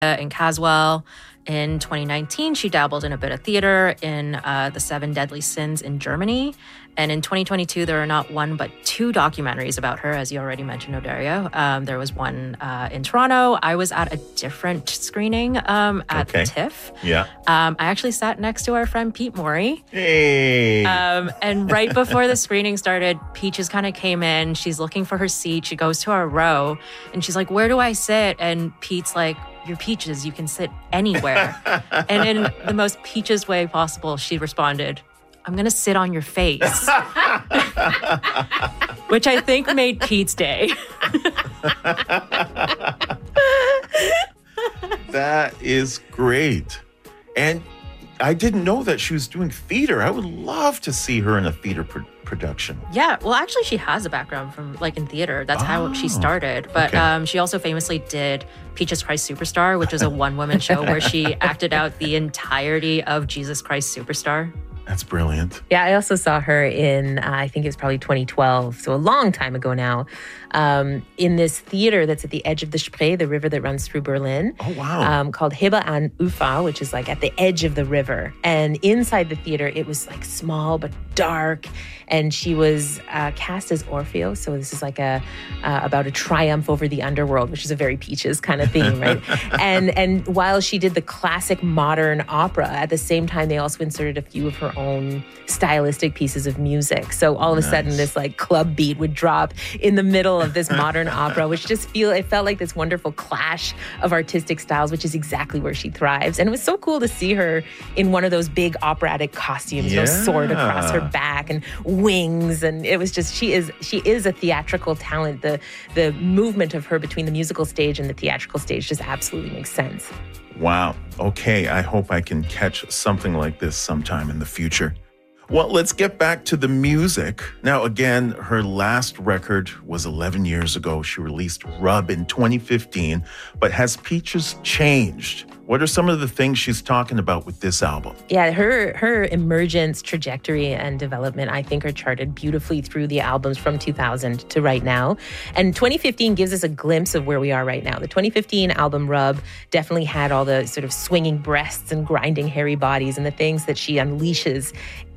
in Caswell. In 2019, she dabbled in a bit of theater in The Seven Deadly Sins in Germany. And in 2022, there are not one but two documentaries about her, as you already mentioned, Odario. There was one in Toronto. I was at a different screening at TIFF. Yeah. I actually sat next to our friend Pete Morey. Hey. And right before the screening started, Peaches kind of came in. She's looking for her seat. She goes to our row and she's like, "Where do I sit?" And Pete's like, "You're Peaches. You can sit anywhere." And in the most Peaches way possible, she responded, "I'm going to sit on your face." Which I think made Pete's day. That is great. And I didn't know that she was doing theater. I would love to see her in a theater production. Yeah, well, actually, she has a background from in theater. That's how she started. But she also famously did Peaches Christ Superstar, which was a one-woman show where she acted out the entirety of Jesus Christ Superstar. That's brilliant. Yeah, I also saw her in, I think it was probably 2012, so a long time ago now, in this theater that's at the edge of the Spree, the river that runs through Berlin. Oh, wow. Called Hebe an Ufer, which is at the edge of the river. And inside the theater, it was small but dark. And she was cast as Orfeo. So this is about a triumph over the underworld, which is a very Peaches kind of theme, right? And while she did the classic modern opera, at the same time, they also inserted a few of her own stylistic pieces of music. So all of a sudden, this club beat would drop in the middle of this modern opera, which it felt like this wonderful clash of artistic styles, which is exactly where she thrives. And it was so cool to see her in one of those big operatic costumes, sword across her back and wings. And it was just, she is a theatrical talent. The movement of her between the musical stage and the theatrical stage just absolutely makes sense. Wow. Okay, I hope I can catch something like this sometime in the future. Well, let's get back to the music. Now, again, her last record was 11 years ago. She released Rub in 2015. But has Peaches changed? What are some of the things she's talking about with this album? Yeah, her emergence, trajectory, and development, I think, are charted beautifully through the albums from 2000 to right now. And 2015 gives us a glimpse of where we are right now. The 2015 album Rub definitely had all the sort of swinging breasts and grinding hairy bodies and the things that she unleashes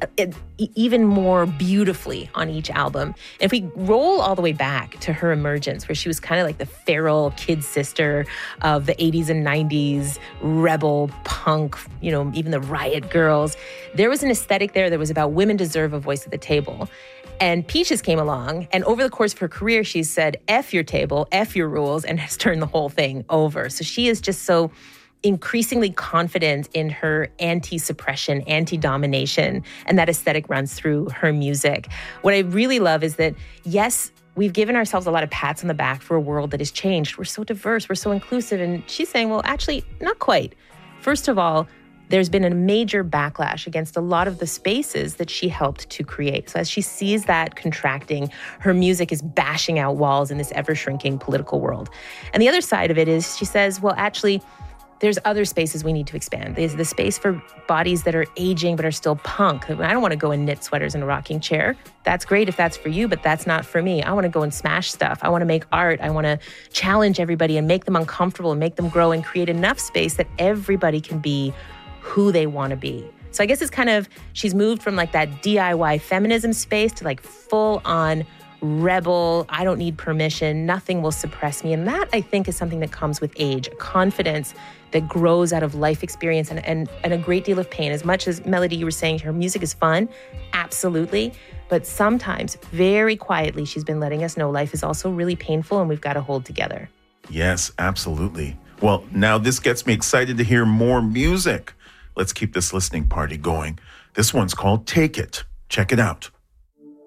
even more beautifully on each album. And if we roll all the way back to her emergence, where she was kind of like the feral kid sister of the 80s and 90s, rebel punk, even the Riot Girls, there was an aesthetic there that was about women deserve a voice at the table. And Peaches came along, and over the course of her career, she's said, F your table, F your rules, and has turned the whole thing over. So she is just so increasingly confident in her anti-suppression, anti-domination, and that aesthetic runs through her music. What I really love is that, yes, we've given ourselves a lot of pats on the back for a world that has changed. We're so diverse, we're so inclusive, and she's saying, well, actually, not quite. First of all, there's been a major backlash against a lot of the spaces that she helped to create. So as she sees that contracting, her music is bashing out walls in this ever-shrinking political world. And the other side of it is she says, well, actually, there's other spaces we need to expand. There's the space for bodies that are aging but are still punk. I don't want to go and knit sweaters in a rocking chair. That's great if that's for you, but that's not for me. I want to go and smash stuff. I want to make art. I want to challenge everybody and make them uncomfortable and make them grow and create enough space that everybody can be who they want to be. So I guess it's kind of, she's moved from that DIY feminism space to full on rebel, I don't need permission, nothing will suppress me. And that, I think, is something that comes with age, a confidence that grows out of life experience and a great deal of pain. As much as, Melody, you were saying her music is fun, absolutely. But sometimes, very quietly, she's been letting us know life is also really painful and we've got to hold together. Yes, absolutely. Well, now this gets me excited to hear more music. Let's keep this listening party going. This one's called Take It. Check it out.